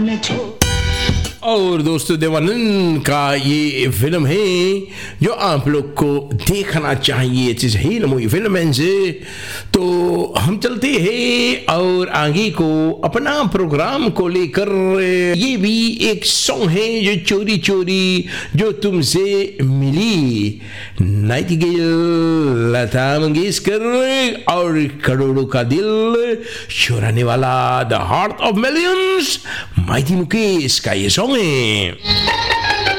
और दोस्तों देवानंद का ये फिल्म है जो आप लोग को देखना चाहिए। चीज है ना मूवी फिल्म से। तो हम चलते हैं और आगे को अपना प्रोग्राम को लेकर। ये भी एक सॉन्ग है जो चोरी चोरी जो तुमसे मिली, नाइटिंगेल लता मंगेशकर और करोड़ों का दिल चुराने वाला the heart of millions mighty Mukesh का ये सॉन्ग है।